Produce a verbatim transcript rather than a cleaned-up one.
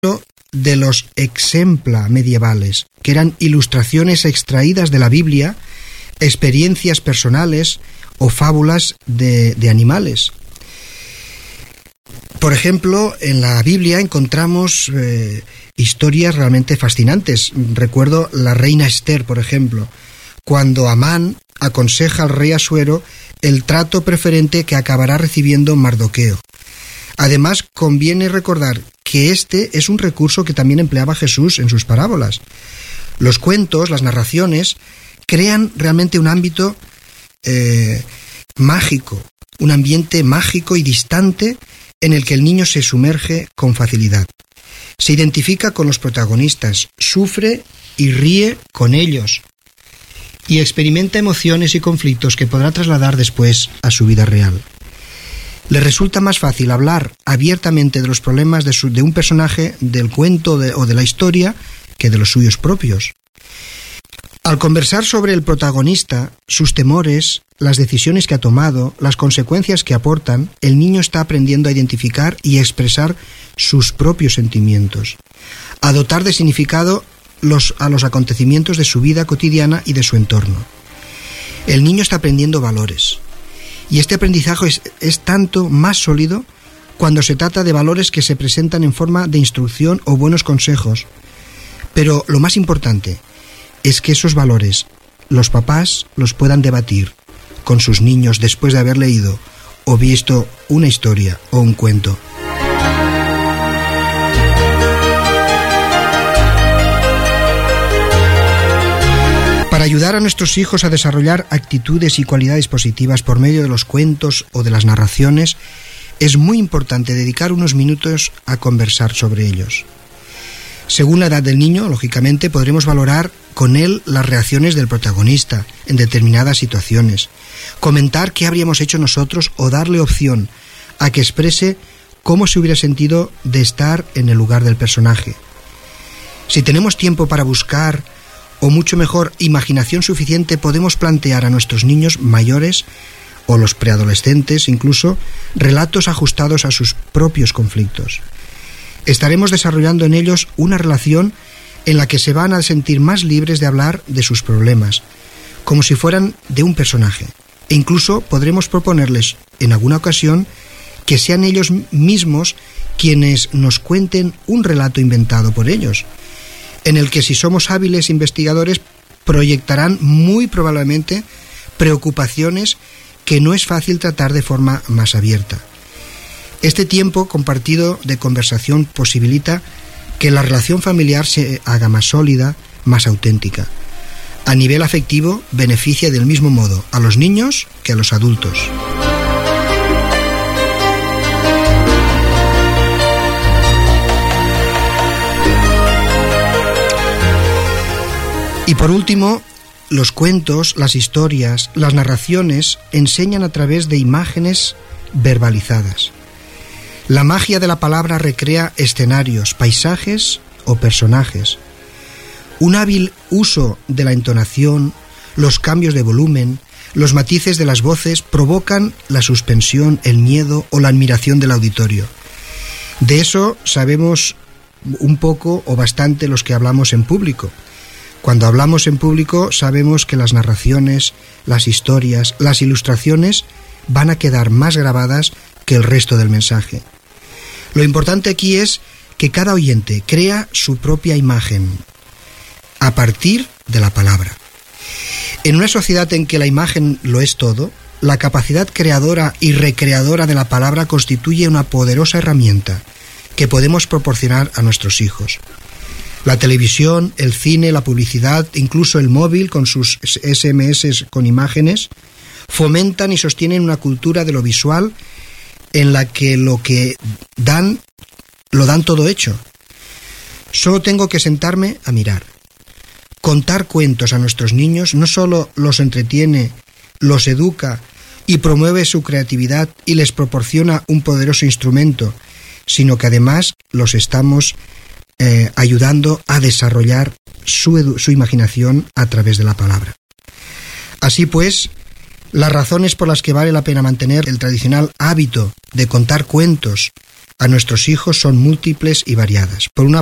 de los exempla medievales, que eran ilustraciones extraídas de la Biblia, experiencias personales o fábulas de, de animales. Por ejemplo, en la Biblia encontramos eh, historias realmente fascinantes. Recuerdo la reina Esther, por ejemplo, cuando Amán aconseja al rey Asuero el trato preferente que acabará recibiendo Mardoqueo. Además, conviene recordar que este es un recurso que también empleaba Jesús en sus parábolas. Los cuentos, las narraciones, crean realmente un ámbito eh, mágico, un ambiente mágico y distante en el que el niño se sumerge con facilidad. Se identifica con los protagonistas, sufre y ríe con ellos y experimenta emociones y conflictos que podrá trasladar después a su vida real. Le resulta más fácil hablar abiertamente de los problemas de, su, de un personaje del cuento de, o de la historia que de los suyos propios. Al conversar sobre el protagonista, sus temores, las decisiones que ha tomado, las consecuencias que aportan, el niño está aprendiendo a identificar y expresar sus propios sentimientos, a dotar de significado los, a los acontecimientos de su vida cotidiana y de su entorno. El niño está aprendiendo valores. Y este aprendizaje es, es tanto más sólido cuando se trata de valores que se presentan en forma de instrucción o buenos consejos. Pero lo más importante es que esos valores los papás los puedan debatir con sus niños después de haber leído o visto una historia o un cuento. Para ayudar a nuestros hijos a desarrollar actitudes y cualidades positivas por medio de los cuentos o de las narraciones, es muy importante dedicar unos minutos a conversar sobre ellos. Según la edad del niño, lógicamente, podremos valorar con él las reacciones del protagonista en determinadas situaciones, comentar qué habríamos hecho nosotros o darle opción a que exprese cómo se hubiera sentido de estar en el lugar del personaje. Si tenemos tiempo para buscar, o mucho mejor, imaginación suficiente, podemos plantear a nuestros niños mayores o los preadolescentes incluso relatos ajustados a sus propios conflictos. Estaremos desarrollando en ellos una relación en la que se van a sentir más libres de hablar de sus problemas, como si fueran de un personaje, e incluso podremos proponerles en alguna ocasión que sean ellos mismos quienes nos cuenten un relato inventado por ellos, en el que si somos hábiles investigadores proyectarán muy probablemente preocupaciones que no es fácil tratar de forma más abierta. Este tiempo compartido de conversación posibilita que la relación familiar se haga más sólida, más auténtica. A nivel afectivo, beneficia del mismo modo a los niños que a los adultos. Y por último, los cuentos, las historias, las narraciones enseñan a través de imágenes verbalizadas. La magia de la palabra recrea escenarios, paisajes o personajes. Un hábil uso de la entonación, los cambios de volumen, los matices de las voces provocan la suspensión, el miedo o la admiración del auditorio. De eso sabemos un poco o bastante los que hablamos en público. Cuando hablamos en público sabemos que las narraciones, las historias, las ilustraciones van a quedar más grabadas que el resto del mensaje. Lo importante aquí es que cada oyente crea su propia imagen a partir de la palabra. En una sociedad en que la imagen lo es todo, la capacidad creadora y recreadora de la palabra constituye una poderosa herramienta que podemos proporcionar a nuestros hijos. La televisión, el cine, la publicidad, incluso el móvil con sus ese eme ese con imágenes, fomentan y sostienen una cultura de lo visual en la que lo que dan, lo dan todo hecho. Solo tengo que sentarme a mirar. Contar cuentos a nuestros niños no solo los entretiene, los educa y promueve su creatividad y les proporciona un poderoso instrumento, sino que además los estamos Eh, ayudando a desarrollar su, edu- su imaginación a través de la palabra. Así pues, las razones por las que vale la pena mantener el tradicional hábito de contar cuentos a nuestros hijos son múltiples y variadas. Por una